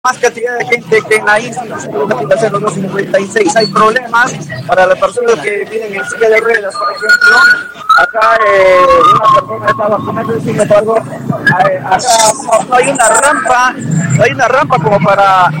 más cantidad de gente que en la isla, 256. Hay problemas para las personas que vienen en silla de ruedas, por ejemplo. Acá una persona está vacunando, sin embargo, acá no hay una rampa como para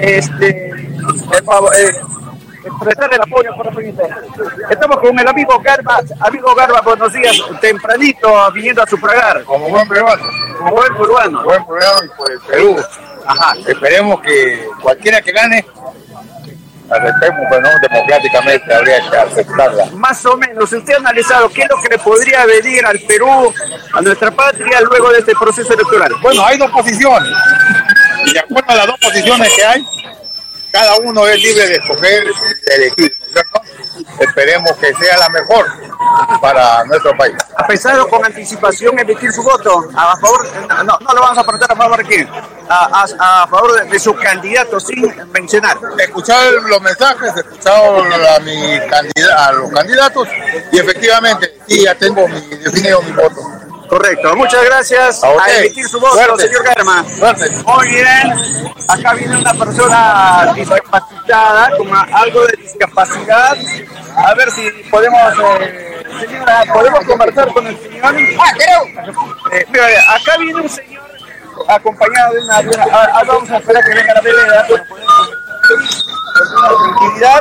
prestar el apoyo por la. Estamos con el amigo Garba. Amigo Garba, buenos días, tempranito viniendo a sufragar. Como buen peruano. Como buen peruano. Buen peruano y por el Perú. Ajá. Esperemos que cualquiera que gane, aceptemos, pero no democráticamente, habría que aceptarla. Más o menos, usted ha analizado qué es lo que le podría venir al Perú, a nuestra patria, luego de este proceso electoral. Bueno, hay dos posiciones. Y de acuerdo a las dos posiciones que hay, cada uno es libre de escoger, de elegir, ¿cierto? Esperemos que sea la mejor para nuestro país. ¿Ha pensado con anticipación emitir su voto a favor? No lo vamos a preguntar a favor de quién. A favor de su candidato, sin mencionar. He escuchado los mensajes, he escuchado a los candidatos y efectivamente, sí, ya tengo definido mi voto. Correcto, muchas gracias. A emitir su voto, suerte, señor Garma. Suerte. Muy bien, acá viene una persona discapacitada, con algo de discapacidad. A ver si podemos, señora, podemos conversar con el señor. Mira, acá viene un señor acompañado de una vamos a esperar que venga la vereda para poder con tranquilidad.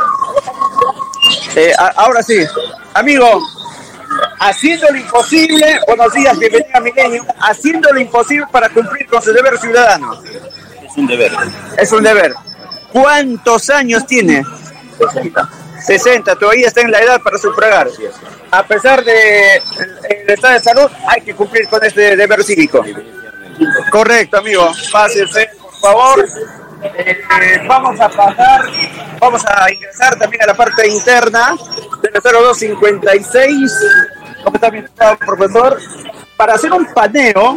Ahora sí, amigo. Haciendo lo imposible, buenos días, bienvenido a Milenio, haciendo lo imposible para cumplir con su deber ciudadano. Es un deber. Es un deber. ¿Cuántos años tiene? 60, todavía está en la edad para sufragar. A pesar de el estado de salud, hay que cumplir con este deber cívico. Correcto, amigo. Pásese, por favor. Vamos a ingresar también a la parte interna del 0256. ¿Cómo está mi estado, profesor? Para hacer un paneo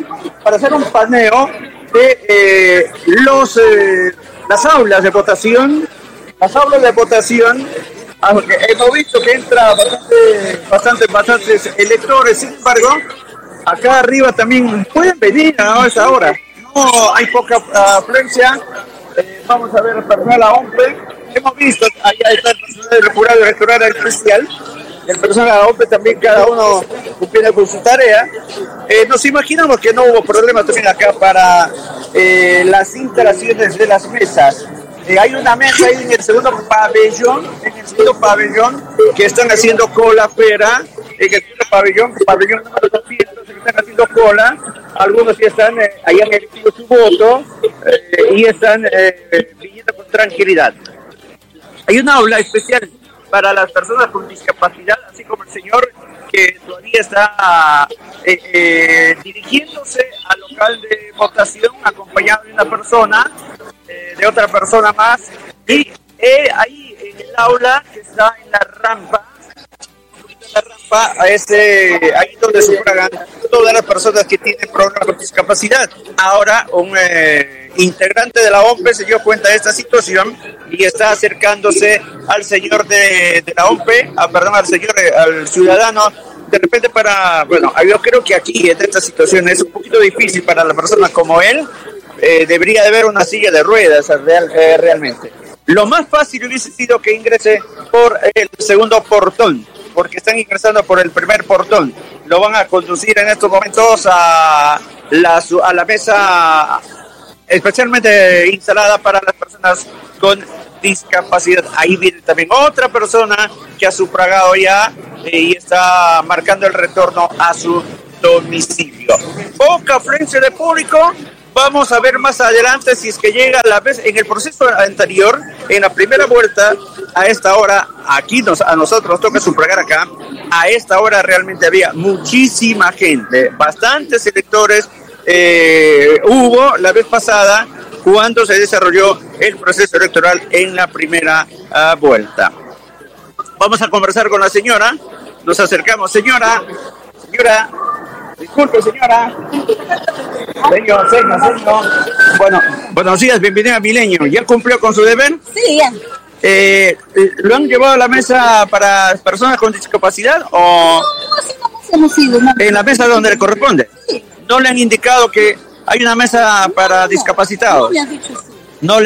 de las aulas de votación. Aunque hemos visto que entra bastantes electores, sin embargo, acá arriba también pueden venir a esa hora. No hay poca afluencia. Vamos a ver el personal a OMPE. Hemos visto, allá está el personal del jurado electoral especial. El personal a OMPE también, cada uno cumpliendo con su tarea. Nos imaginamos que no hubo problema también acá para las instalaciones de las mesas. Hay una mesa ahí en el segundo pabellón, que están haciendo cola afuera. En el segundo pabellón número 200, que están haciendo cola. Algunos ya están, ahí han emitido su voto y están viniendo con tranquilidad. Hay una aula especial para las personas con discapacidad, así como el señor que todavía está dirigiéndose al local de votación, acompañado de una persona, de otra persona más, y ahí en el aula que está en la rampa, ahí donde sufragan todas las personas que tienen problemas con discapacidad. Ahora un integrante de la OMPE se dio cuenta de esta situación y está acercándose al señor de la OMPE, al ciudadano, de repente yo creo que aquí en esta situación es un poquito difícil para la persona como él. Debería de haber una silla de ruedas realmente. Lo más fácil hubiese sido que ingrese por el segundo portón, porque están ingresando por el primer portón. Lo van a conducir en estos momentos a la mesa especialmente instalada para las personas con discapacidad. Ahí viene también otra persona que ha sufragado ya y está marcando el retorno a su domicilio. Poca afluencia de público. Vamos a ver más adelante si es que llega la vez. En el proceso anterior, en la primera vuelta, a esta hora, a nosotros nos toca sufragar acá, a esta hora realmente había muchísima gente, bastantes electores hubo la vez pasada cuando se desarrolló el proceso electoral en la primera vuelta. Vamos a conversar con la señora, nos acercamos. Señora, disculpe, señora. Señor. Bueno, buenos días, bienvenido a Milenio. ¿Ya cumplió con su deber? Sí, ya. ¿Lo han llevado a la mesa para personas con discapacidad o No, hemos ido. No. en la mesa donde le corresponde? Sí. ¿No le han indicado que hay una mesa para discapacitados? Me han dicho sí.